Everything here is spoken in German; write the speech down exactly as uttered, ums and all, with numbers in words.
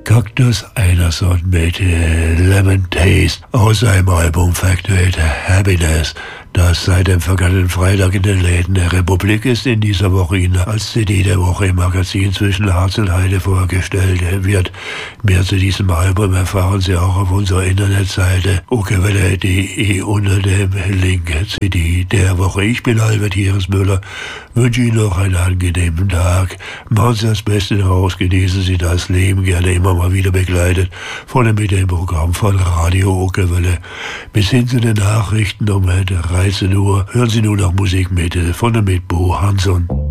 Cactus Einerson mit äh, Lemon Taste aus seinem Album Factoid Happiness, das seit dem vergangenen Freitag in den Läden der Republik ist, in dieser Woche Ihnen als C D der Woche im Magazin zwischen Harz und Heide vorgestellt wird. Mehr zu diesem Album erfahren Sie auch auf unserer Internetseite okewelle punkt de unter dem Link C D der Woche. Ich bin Albert Hieresmüller, wünsche Ihnen noch einen angenehmen Tag. Machen Sie das Beste daraus, genießen Sie das Leben, gerne immer mal wieder begleitet von dem mit dem Programm von Radio Okewelle. Bis hin zu den Nachrichten um dreizehn Uhr hören Sie nun noch Musik mit von und mit Bo Hansson.